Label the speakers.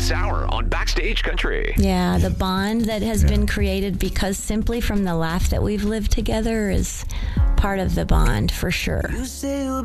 Speaker 1: this hour on Backstage Country.
Speaker 2: Yeah, the bond that has been created because simply from the laugh that we've lived together is part of the bond for sure.